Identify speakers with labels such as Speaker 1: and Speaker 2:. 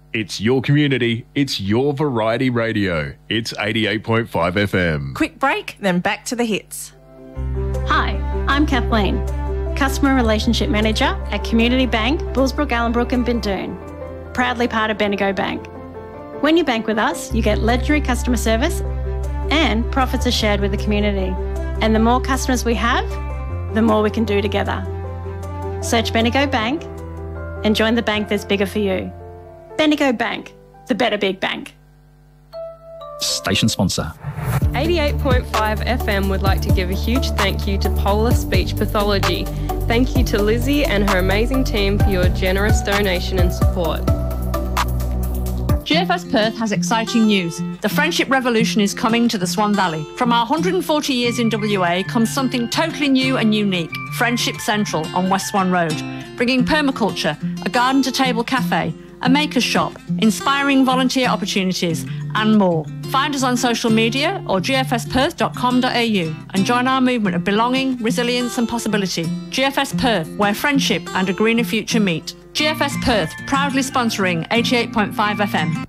Speaker 1: It's your community. It's your variety radio. It's 88.5 FM.
Speaker 2: Quick break, then back to the hits.
Speaker 3: Hi, I'm Kathleen, Customer Relationship Manager at Community Bank, Bullsbrook, Allenbrook and Bindoon. Proudly part of Bendigo Bank. When you bank with us, you get legendary customer service and profits are shared with the community. And the more customers we have, the more we can do together. Search Bendigo Bank and join the bank that's bigger for you. Bendigo Bank, the better big bank.
Speaker 4: Station sponsor.
Speaker 5: 88.5 FM would like to give a huge thank you to Polar Speech Pathology. Thank you to Lizzie and her amazing team for your generous donation and support.
Speaker 6: GFS Perth has exciting news. The Friendship Revolution is coming to the Swan Valley. From our 140 years in WA comes something totally new and unique, Friendship Central on West Swan Road, bringing permaculture, a garden-to-table cafe, a maker's shop, inspiring volunteer opportunities and more. Find us on social media or gfsperth.com.au and join our movement of belonging, resilience and possibility. GFS Perth, where friendship and a greener future meet. GFS Perth, proudly sponsoring 88.5 FM.